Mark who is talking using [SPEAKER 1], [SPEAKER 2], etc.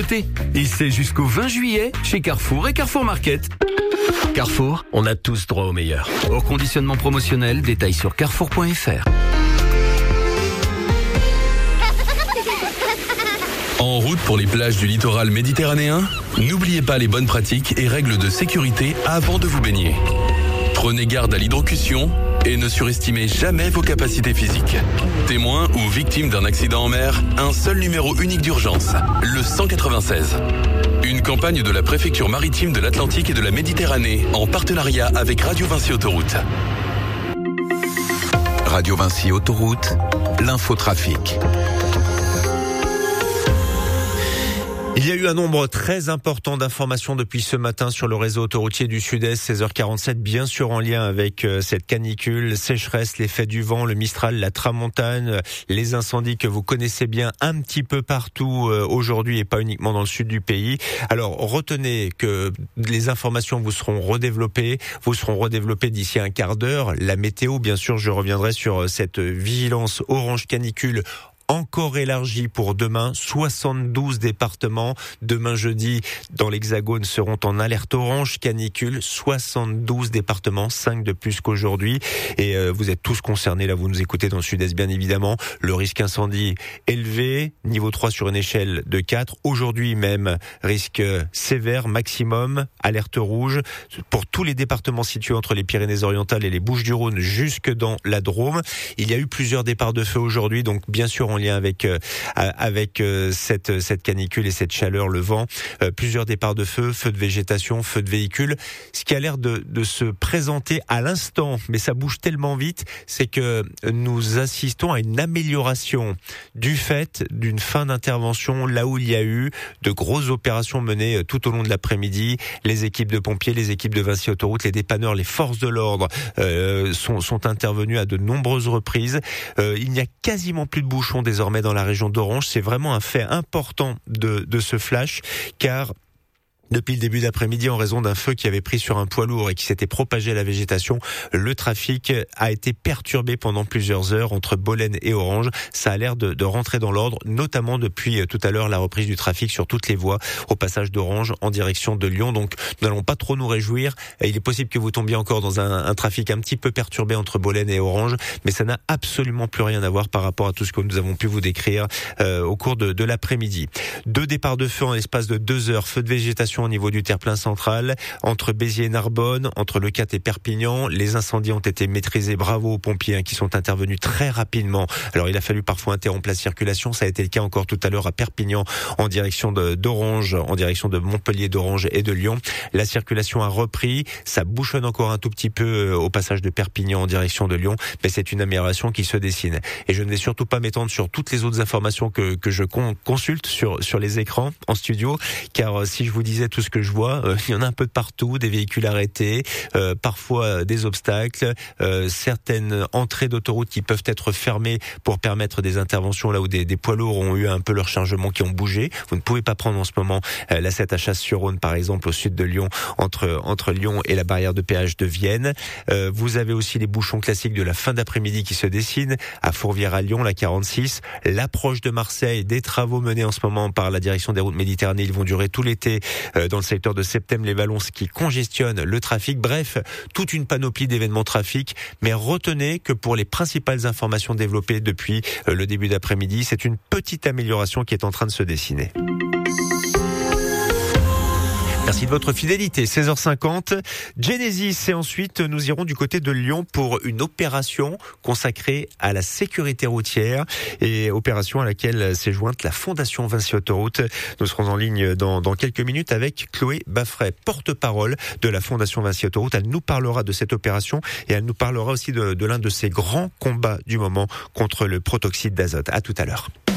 [SPEAKER 1] Et c'est jusqu'au 20 juillet chez Carrefour et Carrefour Market. Carrefour, on a tous droit au meilleur. Au conditionnement promotionnel, détail sur carrefour.fr.
[SPEAKER 2] En route pour les plages du littoral méditerranéen, n'oubliez pas les bonnes pratiques et règles de sécurité avant de vous baigner. Prenez garde à l'hydrocution et ne surestimez jamais vos capacités physiques. Témoin ou victime d'un accident en mer, un seul numéro unique d'urgence, le 196. Une campagne de la préfecture maritime de l'Atlantique et de la Méditerranée en partenariat avec Radio Vinci Autoroute.
[SPEAKER 3] Radio Vinci Autoroute, l'infotrafic.
[SPEAKER 4] Il y a eu un nombre très important d'informations depuis ce matin sur le réseau autoroutier du Sud-Est, 16h47, bien sûr en lien avec cette canicule, sécheresse, l'effet du vent, le Mistral, la Tramontane, les incendies que vous connaissez bien un petit peu partout aujourd'hui et pas uniquement dans le sud du pays. Alors retenez que les informations vous seront redéveloppées d'ici un quart d'heure. La météo, bien sûr, je reviendrai sur cette vigilance orange canicule encore élargie pour demain. 72 départements demain jeudi dans l'Hexagone seront en alerte orange canicule. 72 départements, 5 de plus qu'aujourd'hui. Et vous êtes tous concernés, là vous nous écoutez dans le Sud-Est bien évidemment. Le risque incendie élevé, niveau 3 sur une échelle de 4. Aujourd'hui même, risque sévère maximum, alerte rouge pour tous les départements situés entre les Pyrénées-Orientales et les Bouches-du-Rhône jusque dans la Drôme. Il y a eu plusieurs départs de feu aujourd'hui, donc bien sûr en lien avec cette canicule et cette chaleur, le vent, plusieurs départs de feu, feux de végétation, feux de véhicules. Ce qui a l'air de se présenter à l'instant, mais ça bouge tellement vite, c'est que nous assistons à une amélioration du fait d'une fin d'intervention là où il y a eu de grosses opérations menées tout au long de l'après-midi. Les équipes de pompiers, les équipes de Vinci Autoroute, les dépanneurs, les forces de l'ordre sont intervenus à de nombreuses reprises. Il n'y a quasiment plus de bouchons désormais dans la région d'Orange. C'est vraiment un fait important de ce flash, car depuis le début d'après-midi, en raison d'un feu qui avait pris sur un poids lourd et qui s'était propagé à la végétation, le trafic a été perturbé pendant plusieurs heures entre Bolène et Orange. Ça a l'air de rentrer dans l'ordre, notamment depuis tout à l'heure la reprise du trafic sur toutes les voies au passage d'Orange en direction de Lyon. Donc nous n'allons pas trop nous réjouir. Il est possible que vous tombiez encore dans un trafic un petit peu perturbé entre Bolène et Orange, mais ça n'a absolument plus rien à voir par rapport à tout ce que nous avons pu vous décrire au cours de l'après-midi. 2 départs de feu en l'espace de 2 heures, feu de végétation au niveau du terre-plein central, entre Béziers et Narbonne, entre Le Cat et Perpignan. Les incendies ont été maîtrisés. Bravo aux pompiers qui sont intervenus très rapidement. Alors il a fallu parfois interrompre la circulation. Ça a été le cas encore tout à l'heure à Perpignan en direction d'Orange, en direction de Montpellier, d'Orange et de Lyon. La circulation a repris. Ça bouchonne encore un tout petit peu au passage de Perpignan en direction de Lyon, mais c'est une amélioration qui se dessine. Et je ne vais surtout pas m'étendre sur toutes les autres informations que je consulte sur les écrans en studio, car si je vous disais tout ce que je vois, il y en a un peu de partout, des véhicules arrêtés, parfois des obstacles, certaines entrées d'autoroute qui peuvent être fermées pour permettre des interventions là où des poids lourds ont eu un peu leur chargement, qui ont bougé. Vous ne pouvez pas prendre en ce moment la 7 à Chasse-sur-Rhône par exemple au sud de Lyon, entre Lyon et la barrière de péage de Vienne. Vous avez aussi les bouchons classiques de la fin d'après-midi qui se dessinent à Fourvière à Lyon, la 46, l'approche de Marseille, des travaux menés en ce moment par la direction des routes Méditerranée, ils vont durer tout l'été dans le secteur de Septem-les-Vallons, ce qui congestionne le trafic. Bref, toute une panoplie d'événements trafic. Mais retenez que pour les principales informations développées depuis le début d'après-midi, c'est une petite amélioration qui est en train de se dessiner. Merci de votre fidélité. 16h50, Genesis, et ensuite nous irons du côté de Lyon pour une opération consacrée à la sécurité routière, et opération à laquelle s'est jointe la Fondation Vinci Autoroute. Nous serons en ligne dans quelques minutes avec Chloé Baffray, porte-parole de la Fondation Vinci Autoroute. Elle nous parlera de cette opération et elle nous parlera aussi de l'un de ces grands combats du moment contre le protoxyde d'azote. À tout à l'heure.